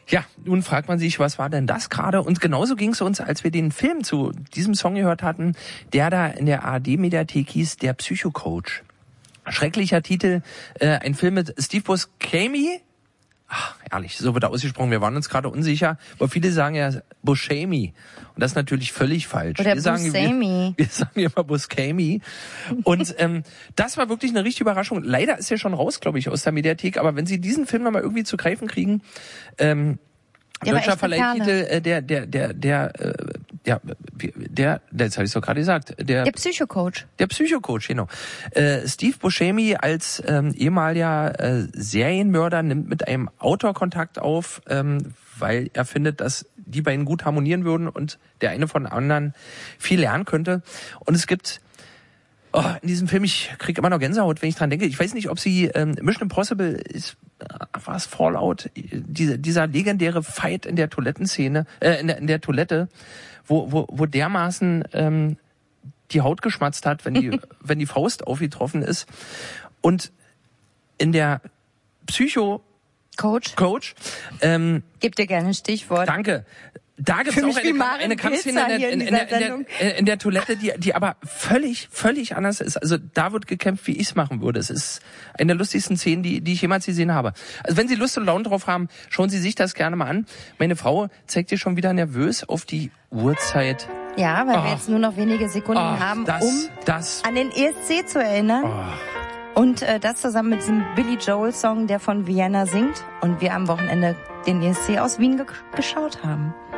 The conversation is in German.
Ja, nun fragt man sich, was war denn das gerade? Und genauso ging es uns, als wir den Film zu diesem Song gehört hatten, der da in der ARD-Mediathek hieß, der Psychocoach. Schrecklicher Titel, ein Film mit Steve Buscemi. Ach, ehrlich, so wird er ausgesprochen. Wir waren uns gerade unsicher, aber viele sagen ja Buscemi. Und das ist natürlich völlig falsch. Oder wir sagen immer Buscemi. Und das war wirklich eine richtige Überraschung. Leider ist er schon raus, glaube ich, aus der Mediathek. Aber wenn Sie diesen Film nochmal irgendwie zu greifen kriegen, deutscher Verleihtitel, jetzt habe ich es doch gerade gesagt. Der Psychocoach. Der Psychocoach, genau. Steve Buscemi als ehemaliger Serienmörder nimmt mit einem Autor Kontakt auf, weil er findet, dass die beiden gut harmonieren würden und der eine von anderen viel lernen könnte. Und es gibt in diesem Film, ich kriege immer noch Gänsehaut, wenn ich dran denke. Ich weiß nicht, ob Sie Mission Impossible ist, war es Fallout, dieser legendäre Fight in der Toilettenszene, in der Toilette, wo dermaßen die Haut geschmatzt hat, wenn die Faust aufgetroffen ist. Und in der Coach. Gib dir gerne ein Stichwort. Danke. Da gibt es auch eine Kampfszene in der Toilette, die aber völlig anders ist. Also da wird gekämpft, wie ich es machen würde. Es ist eine der lustigsten Szenen, die ich jemals gesehen habe. Also wenn Sie Lust und Laune drauf haben, schauen Sie sich das gerne mal an. Meine Frau zeigt hier schon wieder nervös auf die Uhrzeit. Ja, weil wir jetzt nur noch wenige Sekunden haben, um an den ESC zu erinnern. Und das zusammen mit diesem Billy Joel Song, der von Vienna singt und wir am Wochenende den ESC aus Wien geschaut haben.